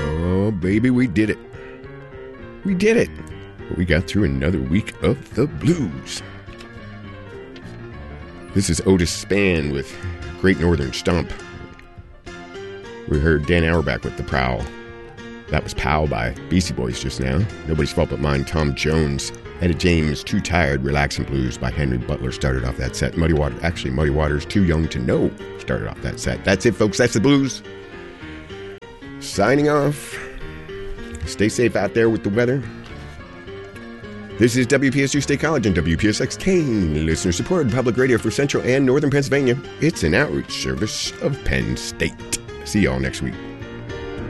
Oh, baby, we did it. We did it. We got through another week of the blues. This is Otis Spann with Great Northern Stomp. We heard Dan Auerbach with The Prowl. That was Pow by Beastie Boys just now. Nobody's Fault But Mine, Tom Jones. Etta James, Too Tired, Relaxing Blues by Henry Butler started off that set. Muddy Waters, Too Young to Know started off that set. That's it, folks. That's the blues. Signing off. Stay safe out there with the weather. This is WPSU State College and WPSX Kane, listener-supported public radio for Central and Northern Pennsylvania. It's an outreach service of Penn State. See y'all next week.